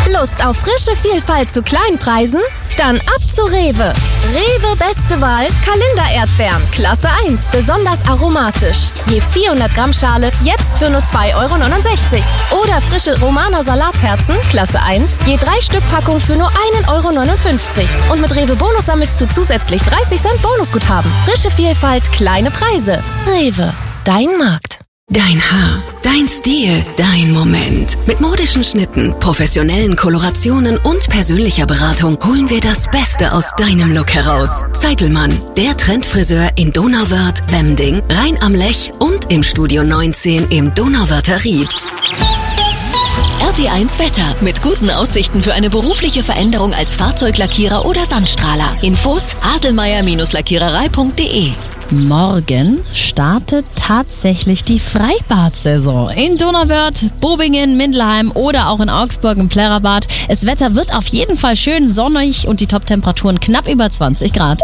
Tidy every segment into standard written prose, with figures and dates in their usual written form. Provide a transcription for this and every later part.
Lust auf frische Vielfalt zu Kleinpreisen? Dann ab zu Rewe. Rewe beste Wahl, Kalender-Erdbeeren, Klasse 1, besonders aromatisch. Je 400 Gramm Schale, jetzt für nur 2,69 €. Oder frische Romaner Salatherzen, Klasse 1, je 3 Stück Packung für nur 1,59 €. Und mit Rewe Bonus sammelst du zusätzlich 30 Cent Bonusguthaben. Frische Vielfalt, kleine Preise. Rewe, dein Markt. Dein Haar, dein Stil, dein Moment. Mit modischen Schnitten, professionellen Kolorationen und persönlicher Beratung holen wir das Beste aus deinem Look heraus. Zeitelmann, der Trendfriseur in Donauwörth, Wemding, Rhein am Lech und im Studio 19 im Donauwörther Ried. RT1 Wetter mit guten Aussichten für eine berufliche Veränderung als Fahrzeuglackierer oder Sandstrahler. Infos haselmeier-lackiererei.de. Morgen startet tatsächlich die Freibad-Saison. In Donauwörth, Bobingen, Mindelheim oder auch in Augsburg im Plärrerbad. Das Wetter wird auf jeden Fall schön sonnig und die Top-Temperaturen knapp über 20 Grad.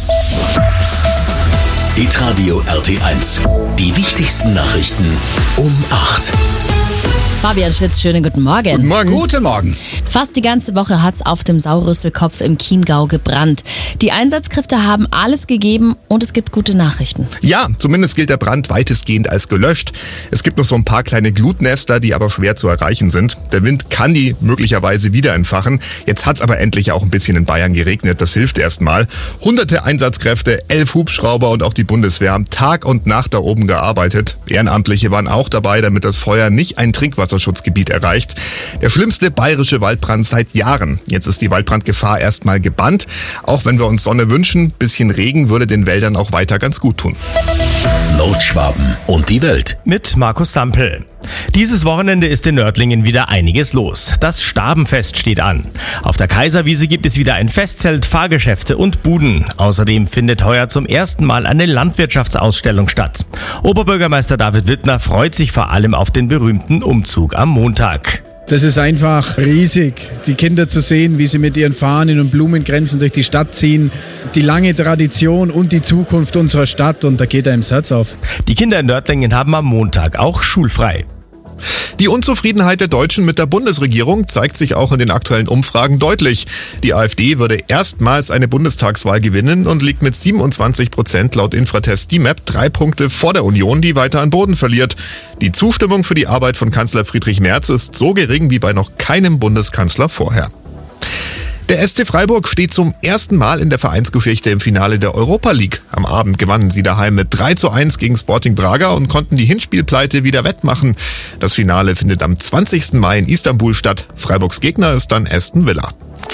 Hitradio RT1. Die wichtigsten Nachrichten um 8. Fabian Schwitz, schönen guten Morgen. Guten Morgen. Guten Morgen. Fast die ganze Woche hat's auf dem Saurüsselkopf im Chiemgau gebrannt. Die Einsatzkräfte haben alles gegeben und es gibt gute Nachrichten. Ja, zumindest gilt der Brand weitestgehend als gelöscht. Es gibt noch so ein paar kleine Glutnester, die aber schwer zu erreichen sind. Der Wind kann die möglicherweise wieder entfachen. Jetzt hat's aber endlich auch ein bisschen in Bayern geregnet. Das hilft erstmal. Hunderte Einsatzkräfte, 11 Hubschrauber und auch die Bundeswehr haben Tag und Nacht da oben gearbeitet. Ehrenamtliche waren auch dabei, damit das Feuer nicht ein Trinkwasserschutzgebiet erreicht. Der schlimmste bayerische Waldbrand seit Jahren. Jetzt ist die Waldbrandgefahr erstmal gebannt. Auch wenn wir uns Sonne wünschen, bisschen Regen würde den Wäldern auch weiter ganz gut tun. Nordschwaben und die Welt. Mit Markus Sampel. Dieses Wochenende ist in Nördlingen wieder einiges los. Das Stabenfest steht an. Auf der Kaiserwiese gibt es wieder ein Festzelt, Fahrgeschäfte und Buden. Außerdem findet heuer zum ersten Mal eine Landwirtschaftsausstellung statt. Oberbürgermeister David Wittner freut sich vor allem auf den berühmten Umzug am Montag. Das ist einfach riesig, die Kinder zu sehen, wie sie mit ihren Fahnen und Blumenkränzen durch die Stadt ziehen. Die lange Tradition und die Zukunft unserer Stadt, und da geht einem das Herz auf. Die Kinder in Nördlingen haben am Montag auch schulfrei. Die Unzufriedenheit der Deutschen mit der Bundesregierung zeigt sich auch in den aktuellen Umfragen deutlich. Die AfD würde erstmals eine Bundestagswahl gewinnen und liegt mit 27% laut Infratest DIMAP 3 Punkte vor der Union, die weiter an Boden verliert. Die Zustimmung für die Arbeit von Kanzler Friedrich Merz ist so gering wie bei noch keinem Bundeskanzler vorher. Der SC Freiburg steht zum ersten Mal in der Vereinsgeschichte im Finale der Europa League. Am Abend gewannen sie daheim mit 3:1 gegen Sporting Braga und konnten die Hinspielpleite wieder wettmachen. Das Finale findet am 20. Mai in Istanbul statt. Freiburgs Gegner ist dann Aston Villa.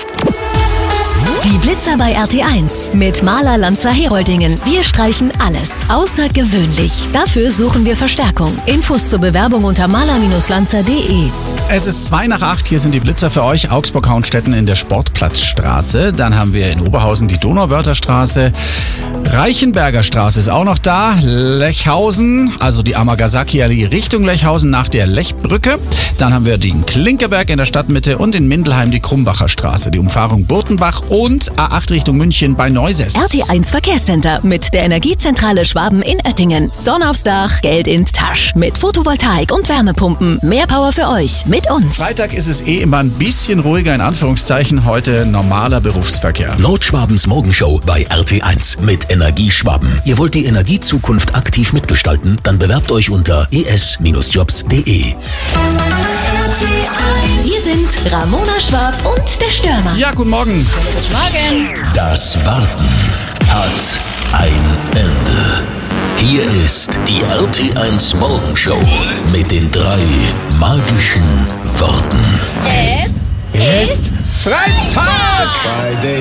Die Blitzer bei RT1 mit Maler Lanzer Heroldingen. Wir streichen alles außergewöhnlich. Dafür suchen wir Verstärkung. Infos zur Bewerbung unter maler-lanzer.de. Es ist 7:55, hier sind die Blitzer für euch. Augsburg-Hauenstetten in der Sportplatzstraße. Dann haben wir in Oberhausen die Donauwörther Straße. Reichenberger Straße ist auch noch da. Lechhausen, also die Amagasaki-Allee Richtung Lechhausen nach der Lechbrücke. Dann haben wir den Klinkerberg in der Stadtmitte und in Mindelheim die Krumbacher Straße, die Umfahrung Burtenbach und A8 Richtung München bei Neuses. RT1 Verkehrscenter mit der Energiezentrale Schwaben in Oettingen. Sonne aufs Dach, Geld in die Tasche. Mit Photovoltaik und Wärmepumpen. Mehr Power für euch mit uns. Freitag ist es immer ein bisschen ruhiger, in Anführungszeichen. Heute normaler Berufsverkehr. Nordschwabens Morgenshow bei RT1 mit Energieschwaben. Ihr wollt die Energiezukunft aktiv mitgestalten? Dann bewerbt euch unter es-jobs.de. Wir sind Ramona Schwab und der Stürmer. Ja, guten Morgen. Morgen. Das Warten hat ein Ende. Hier ist die RT1 Morgenshow mit den 3 magischen Worten. Es ist Freitag!